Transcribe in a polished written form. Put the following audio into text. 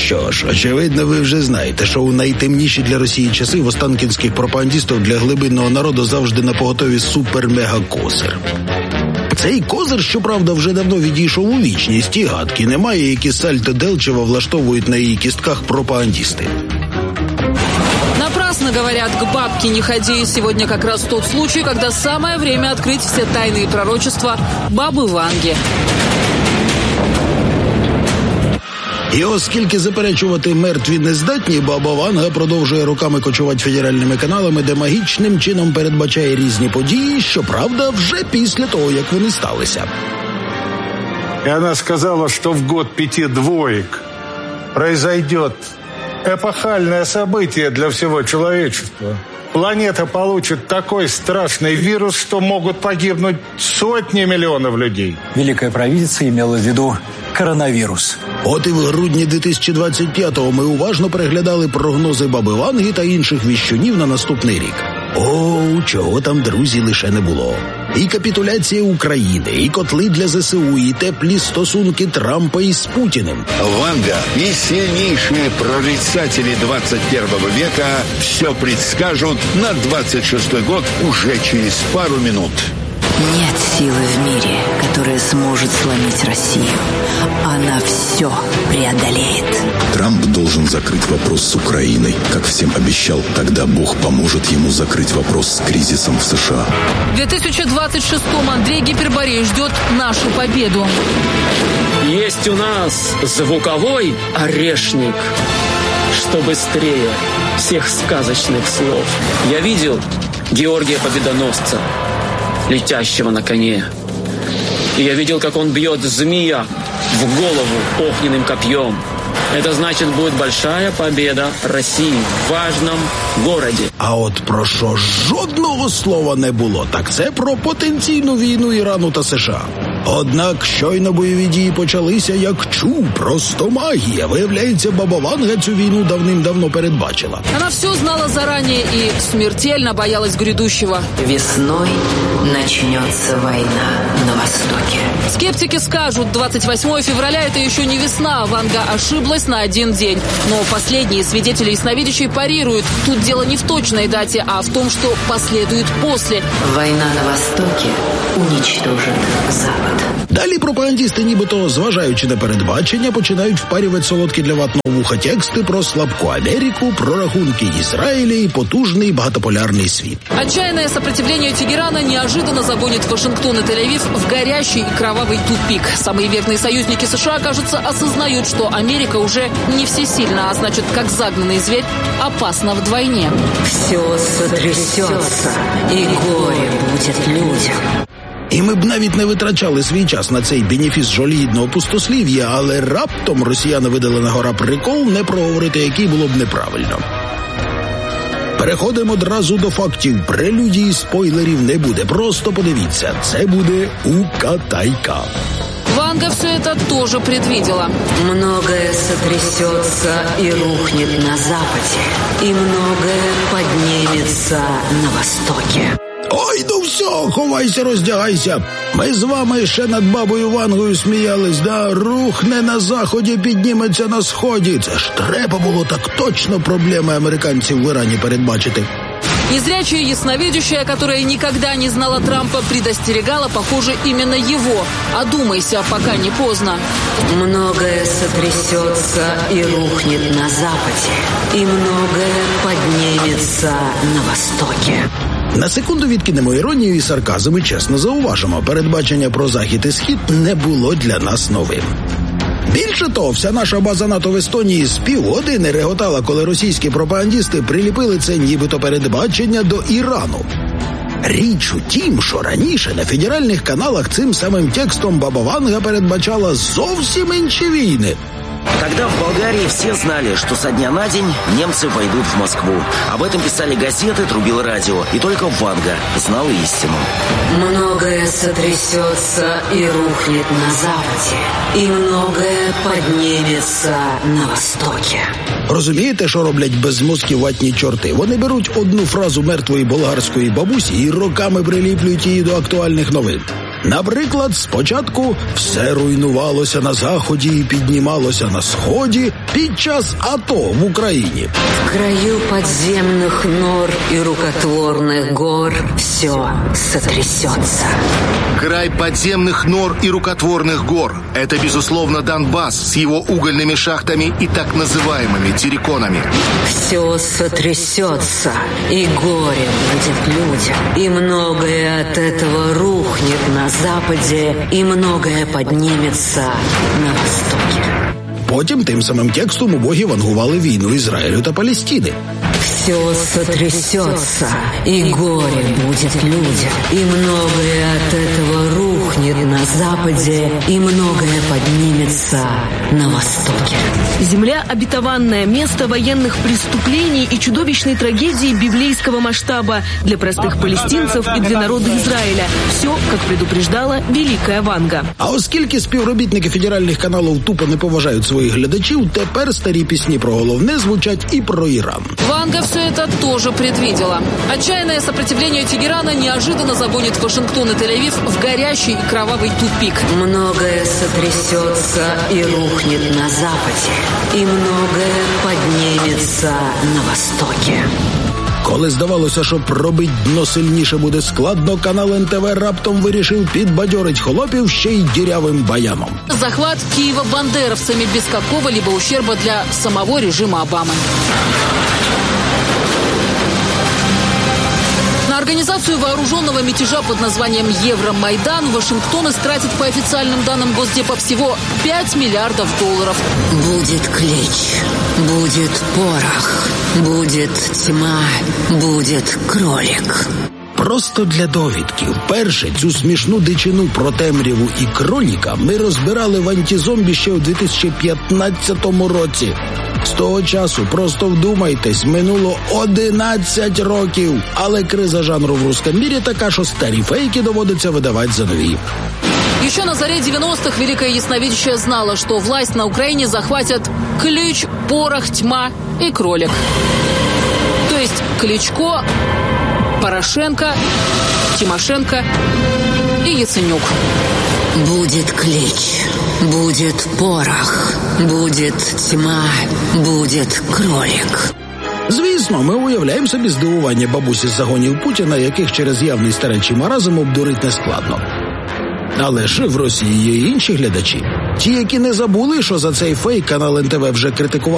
Що ж, очевидно, ви вже знаєте, що у найтемніші для Росії часи в останкінських пропагандистів для глибинного народу завжди напоготові супер-мега-козир. Цей козир, щоправда, вже давно відійшов у вічність, і гадки немає, які сальто Делчева влаштовують на її кістках пропагандисти. Напрасно говорят, к бабке не ходи. Сегодня как раз тот случай, когда самое время открыть все тайные пророчества бабы Ванги. І оскільки заперечувати мертві не здатні, баба Ванга продовжує роками кочувати федеральними каналами, де магічним чином передбачає різні події, щоправда, вже після того, як вони сталися. И она сказала, что в год 5 двоек произойдет эпохальное событие для всего человечества. Планета получит такой страшный вирус, что могут погибнуть сотни миллионов людей. Великая провидица имела в виду коронавірус. От і в грудні 2025-го ми уважно переглядали прогнози баби Ванги та інших віщунів на наступний рік. О, чого там, друзі, лише не було. І капітуляція України, і котли для ЗСУ, і теплі стосунки Трампа із Путіним. Ванга и сильнейшие прорицатели 21 века все предскажут на 26-й год уже через пару минут. Нет силы в мире, которая сможет сломить Россию. Она все преодолеет. Трамп должен закрыть вопрос с Украиной. Как всем обещал, тогда Бог поможет ему закрыть вопрос с кризисом в США. В 2026-м Андрей Гиперборей ждет нашу победу. Есть у нас звуковой орешник, что быстрее всех сказочных слов. Я видел Георгия Победоносца, летящего на коне. И я видел, как он бьет змея в голову огненным копьем. Это значит, будет большая победа России в важном городе. А от про що жодного слова не було, так це про потенційну війну Ірану та США. Однак щойно бойові дії почалися, як чув, просто магія. Виявляється, баба Ванга цю війну давним-давно передбачила. Она все знала заранее и смертельно боялась грядущего. Весной начнется война на Востоке. Скептики скажут, 28 февраля это еще не весна, Ванга ошиблась на один день. Но последние свидетели ясновидящие парируют. Тут дело не в точной дате, а в том, что последует после. Война на Востоке уничтожит Запад. Далі пропагандисти, нібито зважаючи на передбачення, починають впарювати солодкі для ватного вуха тексти про слабку Америку, про рахунки Ізраїля і потужний багатополярний світ. Отчаянное сопротивление Тегерана неожиданно загонит Вашингтон и Тель-Авив в горящий и кровавый тупик. Самые верные союзники США, кажется, осознают, что Америка уже не всесильна, а значит, как загнанный зверь, опасна вдвойне. Все сотрясется, и горе будет людям. І ми б навіть не витрачали свій час на цей бенефіс жалюгідного пустослів'я, але раптом росіяни видали на гора прикол, не проговорити який було б неправильно. Переходимо одразу до фактів. Прелюдії, спойлерів не буде. Просто подивіться, це буде укатайка. Ванга все это тоже предвидела. Многое сотрясется и рухнет на Западе, и многое поднимется на Востоке. Ой, ну все, ховайся, роздягайся. Ми з вами ще над бабою Вангою сміялись, да? Рухне на Заході, підніметься на Сході. Це ж треба було так точно проблеми американців в Ірані передбачити. Незрячая ясновидящая, которая никогда не знала Трампа, предостерегала, похоже, именно его. Одумайся, пока не поздно. Многое сотрясется и рухнет на Западе, и многое поднимется на Востоке. На секунду відкинемо іронію і сарказм і чесно зауважимо, передбачення про Захід і Схід не було для нас новим. Більше того, вся наша база НАТО в Естонії з півгодини реготала, коли російські пропагандисти приліпили це нібито передбачення до Ірану. Річ у тім, що раніше на федеральних каналах цим самим текстом баба Ванга передбачала зовсім інші війни. Тогда в Болгарии все знали, что со дня на день немцы войдут в Москву. Об этом писали газеты, трубило радио. И только Ванга знала истину. Многое сотрясется и рухнет на Западе, и многое поднимется на Востоке. Розумієте, що роблять безмозкі ватні чорти? Вони беруть одну фразу мертвої болгарської бабусі і роками приліплюють її до актуальних новин. Наприклад, спочатку все руйнувалося на Заході і піднімалося на Сході під час АТО в Україні. В краю подземных нор и рукотворных гор все сотрясется. Край подземных нор и рукотворных гор – это, безусловно, Донбасс с его угольными шахтами и так называемыми терриконами. Все сотрясется, и горе будет людям, и многое от этого рухнет на Западе, и многое поднимется на Востоке. Потім тим самим текстом убоги вангували війну Ізраїлю та Палестини. Все сотрясется, и горе будет людям, и многое от этого рухнет на Западе, и многое поднимется на Востоке. Земля – обетованное место военных преступлений и чудовищной трагедии библейского масштаба для простых палестинцев и для народа Израиля. Все, как предупреждала Великая Ванга. А оскільки співробітники федеральних каналів тупо не поважають своїх глядачів, тепер старі пісні про головне звучать і про Іран. Ванга все это тоже предвидела. Отчаянное сопротивление Тегерана неожиданно загонит Вашингтон и Тель-Авив в горящий и кровавый тупик. Многое сотрясется и рухнет на Западе, и многое поднимется на Востоке. Коли здавалося, що пробить дно сильніше буде складно, канал НТВ раптом вирішив підбадьорить холопів ще й дірявим баяном. Захват Киева бандеровцами без какого-либо ущерба для самого режима Обамы. На организацию вооруженного мятежа под названием Евромайдан Вашингтон истратит по официальным данным Госдепа всего $5 миллиардов. Будет клич, будет порох, будет тьма, будет кролик. Просто для довідки. Вперше цю смішну дичину про темряву і кроліка ми розбирали в «Антизомбі» ще у 2015 році. З того часу, просто вдумайтесь, минуло 11 років. Але криза жанру в русском мірі така, що старі фейки доводиться видавати за нові. Еще на заре 90-х Великая Ясновидящая знала, что власть на Украине захватят Ключ, порох, тьма и кролик. То есть Кличко, Порошенко, Тимошенко и Яценюк. Будет клич, будет порох, будет тьма, будет кролик. Звісно, ми уявляємо собі здивування бабусі з загонів Путіна, яких через явний старечий маразм обдурити нескладно. Але ж в Росії є й інші глядачі. Ті, які не забули, що за цей фейк канал НТВ вже критикував